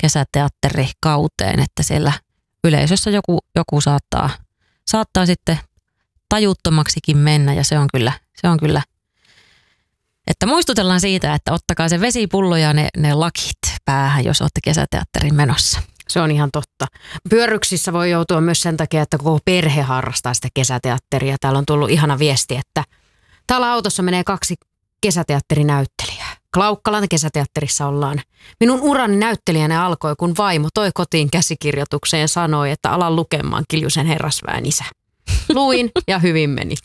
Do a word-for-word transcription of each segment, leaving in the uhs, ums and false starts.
kesäteatterikauteen, että siellä yleisössä joku, joku saattaa, saattaa sitten tajuttomaksikin mennä ja se on kyllä, se on kyllä, että muistutellaan siitä, että ottakaa se vesipullo ja ne, ne lakit päähän, jos olette kesäteatterin menossa. Se on ihan totta. Pyörryksissä voi joutua myös sen takia, että koko perhe harrastaa sitä kesäteatteria. Täällä on tullut ihana viesti, että täällä autossa menee kaksi kesäteatterinäyttelijää. Klaukkalan kesäteatterissa ollaan. Minun urani näyttelijänä alkoi, kun vaimo toi kotiin käsikirjoitukseen ja sanoi, että alan lukemaan Kiljusen herrasväen isä. Luin ja hyvin meni.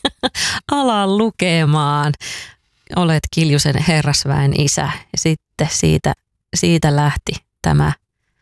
Alan lukemaan. Olet Kiljusen herrasväen isä. Ja sitten siitä, siitä lähti tämä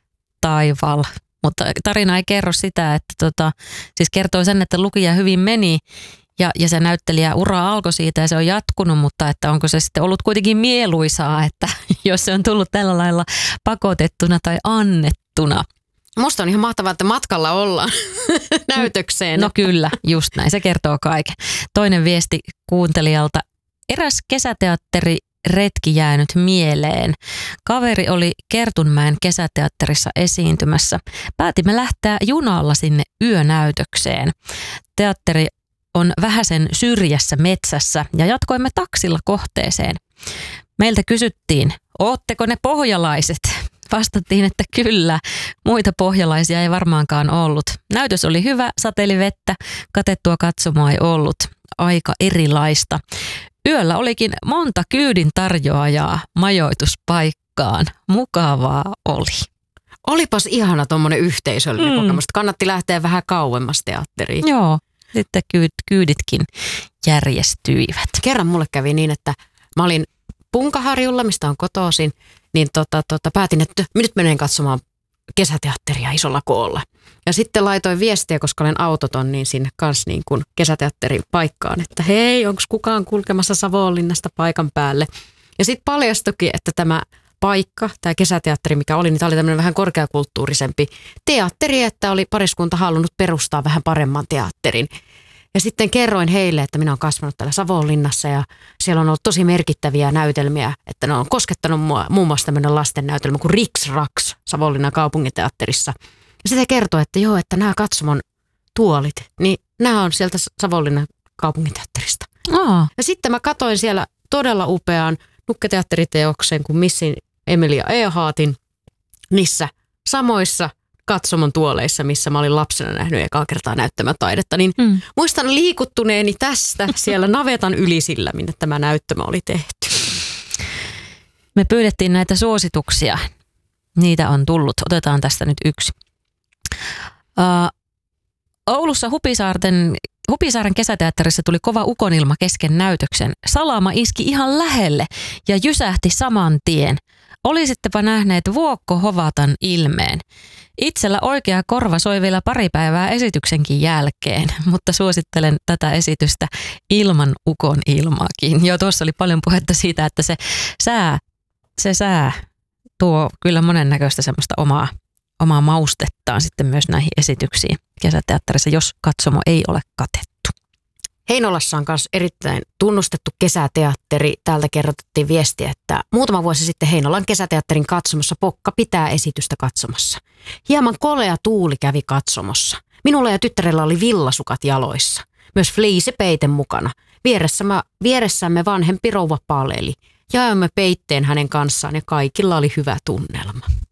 taival. Mutta tarina ei kerro sitä, että tota, siis kertoo sen, että lukija hyvin meni ja, ja se näyttelijä ura alkoi siitä ja se on jatkunut, mutta että onko se sitten ollut kuitenkin mieluisaa, että jos se on tullut tällä lailla pakotettuna tai annettuna. Musta on ihan mahtavaa, että matkalla ollaan näytökseen. No kyllä, just näin. Se kertoo kaiken. Toinen viesti kuuntelijalta. Eräs kesäteatteri retki jäänyt mieleen. Kaveri oli Kertunmäen kesäteatterissa esiintymässä. Päätimme lähteä junalla sinne yönäytökseen. Teatteri on vähäsen syrjässä metsässä ja jatkoimme taksilla kohteeseen. Meiltä kysyttiin, ootteko ne pohjalaiset? Vastattiin, että kyllä. Muita pohjalaisia ei varmaankaan ollut. Näytös oli hyvä, sateeli vettä, katettua katsomaa ei ollut. Aika erilaista. Yöllä olikin monta kyydin tarjoajaa majoituspaikkaan. Mukavaa oli. Olipas ihana tuommoinen yhteisöllinen mm. kokemus. Kannatti lähteä vähän kauemmas teatteriin. Joo, sitten kyyd, kyyditkin järjestyivät. Kerran mulle kävi niin, että mä olin Punkaharjulla, mistä on kotoisin, niin tota, tota, päätin, että nyt menen katsomaan kesäteatteria isolla koolla. Ja sitten laitoin viestiä, koska olen autoton, niin sinne kanssa niin kuin kesäteatterin paikkaan, että hei, onko kukaan kulkemassa Savonlinnasta paikan päälle. Ja sitten paljastuikin, että tämä paikka, tämä kesäteatteri, mikä oli, niin tämä oli tämmöinen vähän korkeakulttuurisempi teatteri, että oli pariskunta halunnut perustaa vähän paremman teatterin. Ja sitten kerroin heille, että minä olen kasvanut täällä Savonlinnassa ja siellä on ollut tosi merkittäviä näytelmiä, että ne on koskettanut mua, muun muassa tämmöinen lastennäytelmä kuin Riks Raks Savonlinnan kaupunginteatterissa. Ja sitten kertoi, että joo, että nämä katsomon tuolit, niin nämä on sieltä Savonlinnan kaupunginteatterista. Aa. Ja sitten mä katsoin siellä todella upean nukketeatteriteoksen kuin Missin Emilia Eehaatin niissä samoissa katsomon tuoleissa, missä mä olin lapsena nähnyt ekaa kertaa näyttämötaidetta, niin mm. muistan liikuttuneeni tästä siellä navetan ylisillä, minne tämä näyttämö oli tehty. Me pyydettiin näitä suosituksia. Niitä on tullut. Otetaan tästä nyt yksi. Uh, Oulussa Hupisaarten, Hupisaaren kesäteatterissa tuli kova ukonilma kesken näytöksen. Salama iski ihan lähelle ja jysähti saman tien. Olisittepa nähneet Vuokko Hovatan ilmeen. Itsellä oikea korva soi vielä pari päivää esityksenkin jälkeen, mutta suosittelen tätä esitystä ilman ukon ilmaakin. Joo, tuossa oli paljon puhetta siitä, että se sää, se sää tuo kyllä monennäköistä semmoista omaa, omaa maustettaan sitten myös näihin esityksiin kesäteatterissa, jos katsomo ei ole katettu. Heinolassa on myös erittäin tunnustettu kesäteatteri. Täältä kerrottiin viestiä, että muutama vuosi sitten Heinolan kesäteatterin katsomossa Pokka pitää esitystä katsomassa. Hieman kolea tuuli kävi katsomossa. Minulla ja tyttärellä oli villasukat jaloissa. Myös fliisepeite mukana. Vieressämme, vieressämme vanhempi rouva paleli. Jaoimme peitteen hänen kanssaan ja kaikilla oli hyvä tunnelma.